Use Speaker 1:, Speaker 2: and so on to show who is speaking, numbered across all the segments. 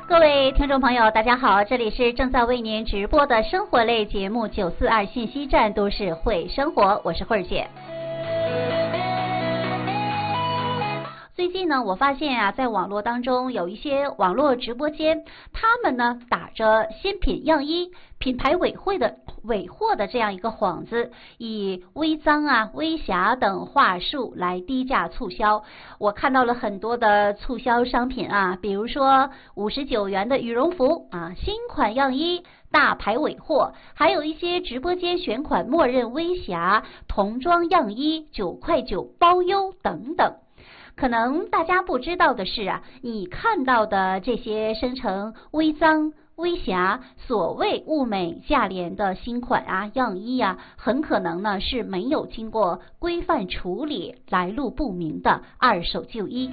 Speaker 1: 各位听众朋友，大家好，这里是正在为您直播的生活类节目942信息站都市会生活，我是慧儿姐。最近呢，我发现啊，在网络当中有一些网络直播间，他们呢打着新品样衣、品牌尾货的这样一个幌子，以微脏啊、微瑕等话术来低价促销。我看到了很多的促销商品啊，比如说59元的羽绒服啊，新款样衣。大牌尾货，还有一些直播间选款默认微瑕、童装样衣9.9块包邮等等。可能大家不知道的是啊，你看到的这些生成微脏、微瑕、所谓物美价廉的新款啊、样衣啊，很可能呢是没有经过规范处理、来路不明的二手旧衣。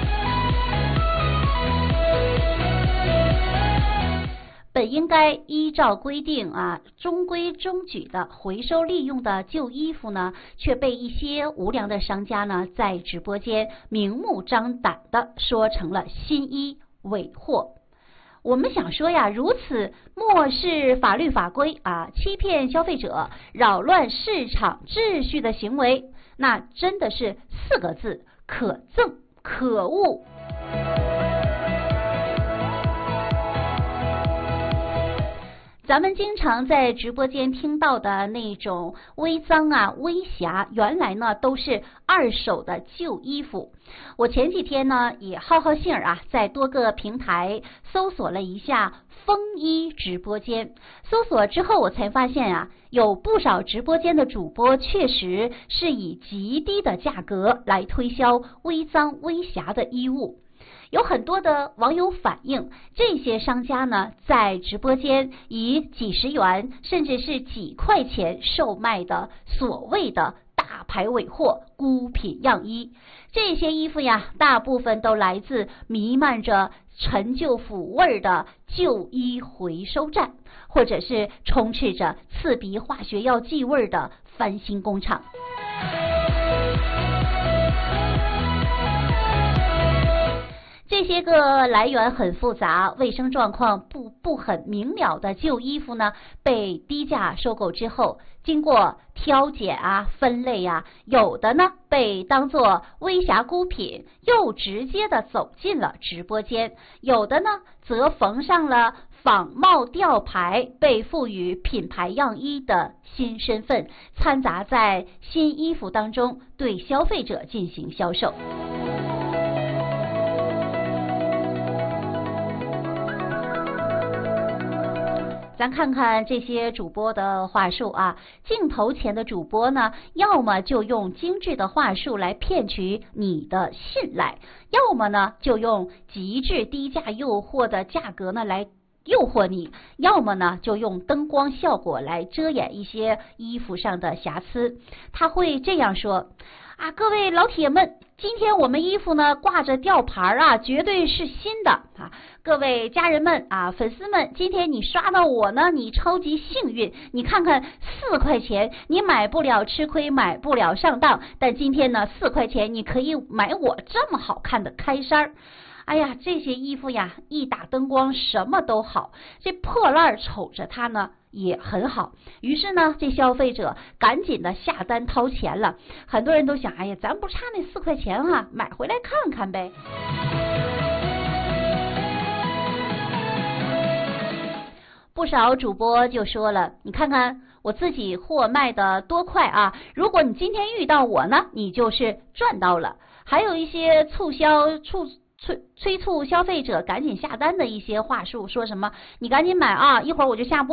Speaker 1: 本应该依照规定啊，中规中矩的回收利用的旧衣服呢，却被一些无良的商家呢，在直播间明目张胆的说成了新衣伪货。我们想说呀，如此漠视法律法规啊，欺骗消费者、扰乱市场秩序的行为，那真的是4个字：可憎、可恶。咱们经常在直播间听到的那种微脏啊、微瑕，原来呢都是二手的旧衣服。我前几天呢也好兴啊，在多个平台搜索了一下风衣直播间，搜索之后我才发现啊，有不少直播间的主播确实是以极低的价格来推销微脏微瑕的衣物。有很多的网友反映，这些商家呢，在直播间以几十元甚至是几块钱售卖的所谓的大牌尾货、孤品样衣。这些衣服呀，大部分都来自弥漫着陈旧腐味的旧衣回收站，或者是充斥着刺鼻化学药剂味的翻新工厂。这些个来源很复杂、卫生状况不很明了的旧衣服呢，被低价收购之后，经过挑拣啊、分类啊，有的呢被当作微瑕孤品，又直接的走进了直播间；有的呢则缝上了仿冒吊牌，被赋予品牌样衣的新身份，掺杂在新衣服当中，对消费者进行销售。咱看看这些主播的话术啊，镜头前的主播呢，要么就用精致的话术来骗取你的信赖，要么呢就用极致低价诱惑的价格呢来诱惑你，要么呢就用灯光效果来遮掩一些衣服上的瑕疵。他会这样说啊，各位老铁们，今天我们衣服呢挂着吊牌啊，绝对是新的啊！各位家人们啊，粉丝们，今天你刷到我呢，你超级幸运。你看看4块钱，你买不了吃亏，买不了上当，但今天呢4块钱你可以买我这么好看的开衫。哎呀，这些衣服呀，一打灯光什么都好，这破烂瞅着它呢也很好。于是呢，这消费者赶紧的下单掏钱了。很多人都想，哎呀，咱不差那4块钱啊，买回来看看呗。不少主播就说了，你看看我自己货卖的多快啊，如果你今天遇到我呢，你就是赚到了。还有一些催促消费者赶紧下单的一些话术，说什么你赶紧买啊，一会儿我就下播